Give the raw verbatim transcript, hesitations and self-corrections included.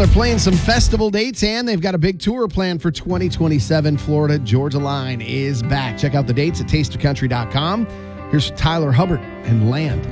they're playing some festival dates, and they've got a big tour planned for twenty twenty-seven. Florida Georgia Line is back. Check out the dates at taste of country dot com. Here's Tyler Hubbard and Land